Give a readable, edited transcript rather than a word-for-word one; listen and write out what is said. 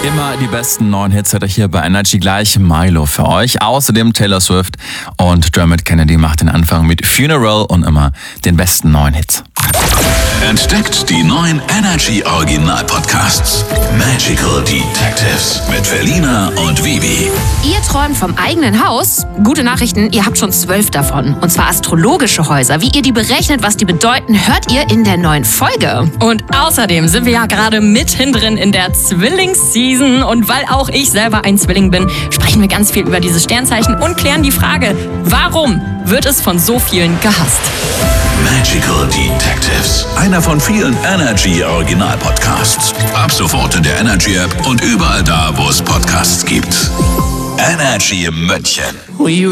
Immer die besten neuen Hits hat er hier bei Energy gleich Milo für euch. Außerdem Taylor Swift und Dermot Kennedy macht den Anfang mit Funeral und immer den besten neuen Hits. Entdeckt die neuen Energy Original Podcasts. Magical Detectives mit Felina und Vivi. Ihr träumt vom eigenen Haus? Gute Nachrichten, ihr habt schon 12 davon. Und zwar astrologische Häuser. Wie ihr die berechnet, was die bedeuten, hört ihr in der neuen Folge. Und außerdem sind wir ja gerade mittendrin in der Zwillingsseason. Und weil auch ich selber ein Zwilling bin, sprechen wir ganz viel über diese Sternzeichen und klären die Frage, warum wird es von so vielen gehasst? Magical Detectives. Einer von vielen Energy Original Podcasts. Ab sofort in der Energy App und überall da, wo es Podcasts gibt. Energy München.